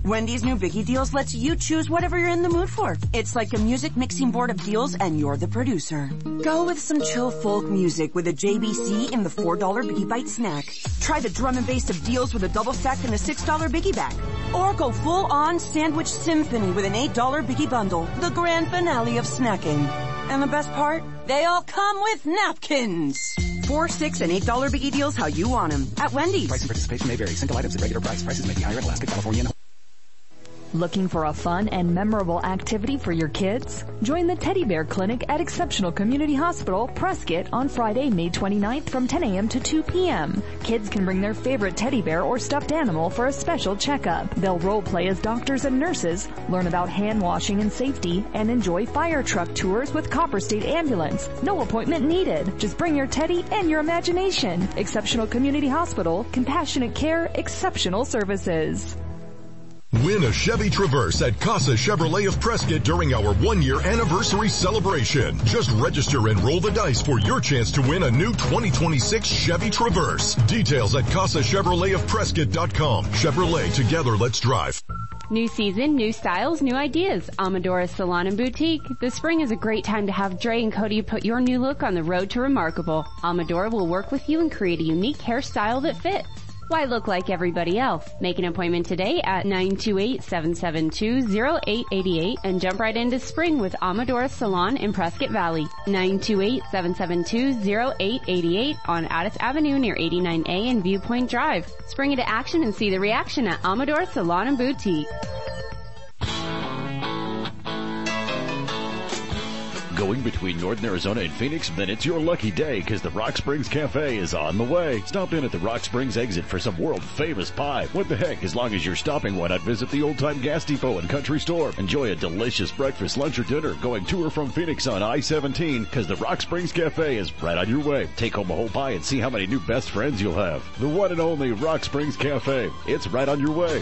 Wendy's new Biggie Deals lets you choose whatever you're in the mood for. It's like a music mixing board of deals and you're the producer. Go with some chill folk music with a JBC in the $4 Biggie Bite snack. Try the drum and bass of deals with a double stack and a $6 Biggie bag. Or go full on sandwich symphony with an $8 Biggie bundle. The grand finale of snacking. And the best part? They all come with napkins. $4, $6, and $8 Biggie Deals how you want them. At Wendy's. Price and participation may vary. Single items at regular price. Prices may be higher in Alaska, California, and Looking for a fun and memorable activity for your kids? Join the Teddy Bear Clinic at Exceptional Community Hospital, Prescott on Friday, May 29th from 10 a.m. to 2 p.m. Kids can bring their favorite teddy bear or stuffed animal for a special checkup. They'll role play as doctors and nurses, learn about hand washing and safety, and enjoy fire truck tours with Copper State Ambulance. No appointment needed. Just bring your teddy and your imagination. Exceptional Community Hospital, compassionate care, exceptional services. Win a Chevy Traverse at Casa Chevrolet of Prescott during our 1-year anniversary celebration. Just register and roll the dice for your chance to win a new 2026 Chevy Traverse. Details at CasaChevroletofPrescott.com. Chevrolet, together let's drive. New season, new styles, new ideas. Amadora Salon and Boutique. The spring is a great time to have Dre and Cody put your new look on the road to remarkable. Amadora will work with you and create a unique hairstyle that fits. Why look like everybody else? Make an appointment today at 928-772-0888 and jump right into spring with Amadora Salon in Prescott Valley. 928-772-0888 on Addis Avenue near 89A and Viewpoint Drive. Spring into action and see the reaction at Amadora Salon and Boutique. Going between Northern Arizona and Phoenix? Then it's your lucky day because the Rock Springs Cafe is on the way. Stop in at the Rock Springs exit for some world-famous pie. What the heck, as long as you're stopping, why not visit the old-time gas depot and country store? Enjoy a delicious breakfast, lunch, or dinner going to or from Phoenix on I-17 because the Rock Springs Cafe is right on your way. Take home a whole pie and see how many new best friends you'll have. The one and only Rock Springs Cafe. It's right on your way.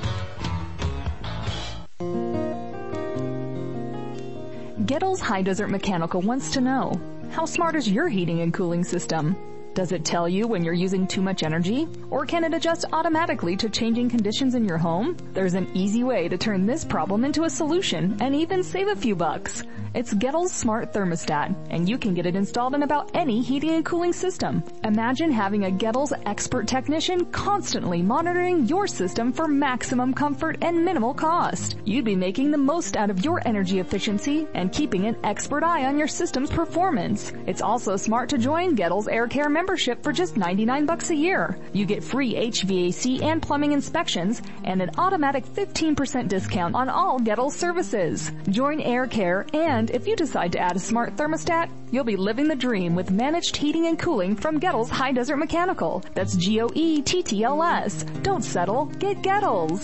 Gettles High Desert Mechanical wants to know, how smart is your heating and cooling system? Does it tell you when you're using too much energy? Or can it adjust automatically to changing conditions in your home? There's an easy way to turn this problem into a solution and even save a few bucks. It's Gettles Smart Thermostat, and you can get it installed in about any heating and cooling system. Imagine having a Gettles expert technician constantly monitoring your system for maximum comfort and minimal cost. You'd be making the most out of your energy efficiency and keeping an expert eye on your system's performance. It's also smart to join Gettles Air Care membership for just $99 a year. You get free HVAC and plumbing inspections and an automatic 15% discount on all Gettles services. Join Air Care, and if you decide to add a smart thermostat, you'll be living the dream with managed heating and cooling from Gettles High Desert Mechanical. That's G-O-E-T-T-L-S. Don't settle. Get Gettles.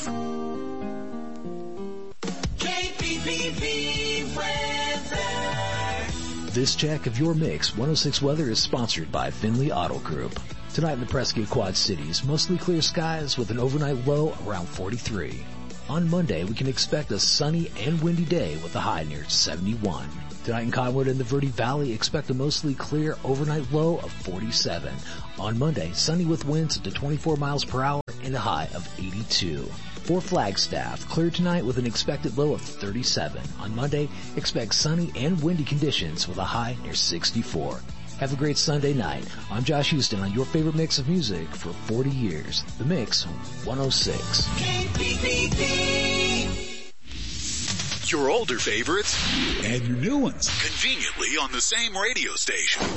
KPPV weather. This check of your Mix 106 weather is sponsored by Finley Auto Group. Tonight in the Prescott Quad Cities, mostly clear skies with an overnight low around 43. On Monday, we can expect a sunny and windy day with a high near 71. Tonight in Conwood and the Verde Valley, expect a mostly clear overnight low of 47. On Monday, sunny with winds up to 24 miles per hour and a high of 82. For Flagstaff, clear tonight with an expected low of 37. On Monday, expect sunny and windy conditions with a high near 64. Have a great Sunday night. I'm Josh Houston on your favorite mix of music for 40 years. The Mix 106. Your older favorites and your new ones conveniently on the same radio station.